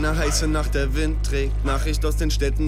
eine heiße Nacht, der Wind trägt Nachricht aus den Städten.